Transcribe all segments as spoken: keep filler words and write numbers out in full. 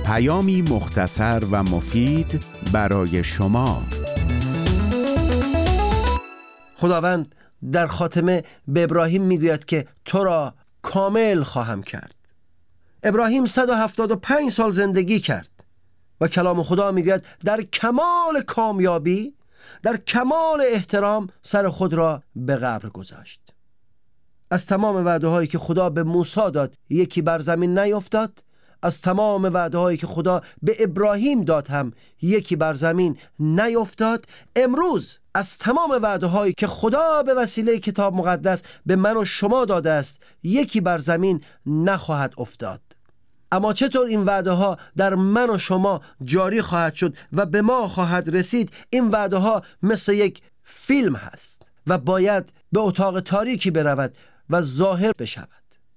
پیامی مختصر و مفید برای شما. خداوند در خاتمه به ابراهیم میگوید که تو را کامل خواهم کرد. ابراهیم صد و هفتاد و پنج سال زندگی کرد و کلام خدا میگوید در کمال کامیابی، در کمال احترام سر خود را به قبر گذاشت. از تمام وعده هایی که خدا به موسی داد یکی بر زمین نیفتاد. از تمام وعده هایی که خدا به ابراهیم داد هم یکی بر زمین نیفتاد. امروز از تمام وعده هایی که خدا به وسیله کتاب مقدس به من و شما داده است یکی بر زمین نخواهد افتاد. اما چطور این وعده ها در من و شما جاری خواهد شد و به ما خواهد رسید؟ این وعده ها مثل یک فیلم هست و باید به اتاق تاریکی برود و ظاهر بشود.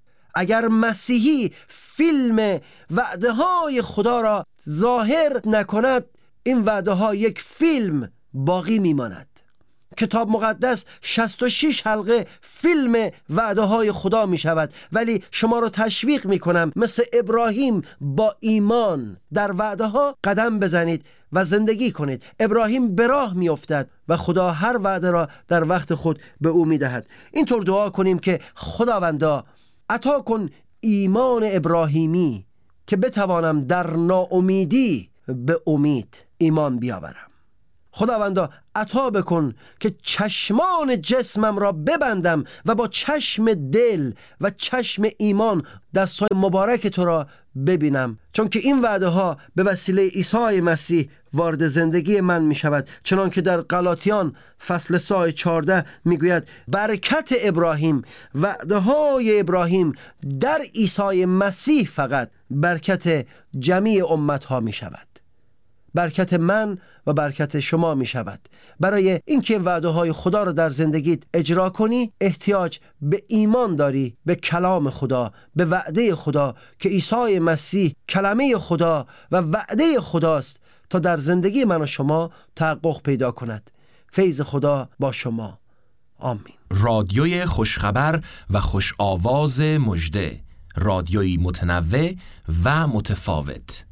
اگر مسیحی فیلم وعده های خدا را ظاهر نکند، این وعده ها یک فیلم باقی میماند. کتاب مقدس شصت و شش حلقه فیلم وعده های خدا می شود، ولی شما را تشویق می کنم مثل ابراهیم با ایمان در وعده ها قدم بزنید و زندگی کنید. ابراهیم به راه می افتد و خدا هر وعده را در وقت خود به او می دهد. اینطور دعا کنیم که خداوندا عطا کن ایمان ابراهیمی که بتوانم در ناامیدی به امید ایمان بیاورم. خداوندا عطا بکن که چشمان جسمم را ببندم و با چشم دل و چشم ایمان دستای مبارک تو را ببینم، چون که این وعده ها به وسیله عیسی مسیح وارد زندگی من می شود. چنان که در غلاطیان فصل سه چهارده می گوید برکت ابراهیم، وعده های ابراهیم در عیسی مسیح فقط برکت جمیع امت ها می شود. برکت من و برکت شما می شود. برای اینکه وعده های خدا را در زندگیت اجرا کنی احتیاج به ایمان داری، به کلام خدا، به وعده خدا که عیسی مسیح کلمه خدا و وعده خداست تا در زندگی من و شما تحقق پیدا کند. فیض خدا با شما. آمین. رادیوی خوشخبر و خوش آواز مژده، رادیویی متنوع و متفاوت.